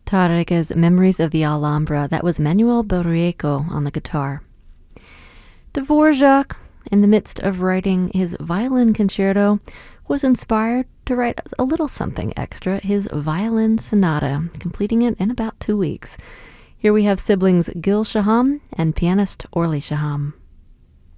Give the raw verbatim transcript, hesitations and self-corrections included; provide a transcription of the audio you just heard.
Tárrega's Memories of the Alhambra. That was Manuel Borrico on the guitar. Dvorak, in the midst of writing his violin concerto, was inspired to write a little something extra, his violin sonata, completing it in about two weeks. Here we have siblings Gil Shaham and pianist Orly Shaham.